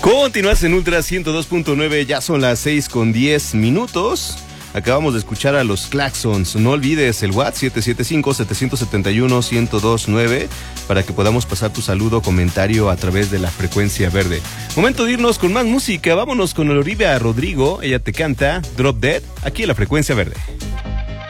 Continúas en Ultra 102.9, ya son las 6:10. Acabamos de escuchar a los Claxons. No olvides el WhatsApp 775-771-1029 para que podamos pasar tu saludo o comentario a través de la frecuencia verde. Momento de irnos con más música. Vámonos con Olivia Rodrigo. Ella te canta Drop Dead aquí en la frecuencia verde.